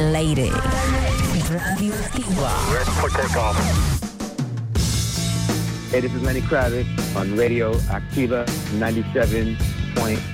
al aire. Radioactiva. Ready for takeoff. Hey, this is Lenny Kravitz on Radio Activa 97.1.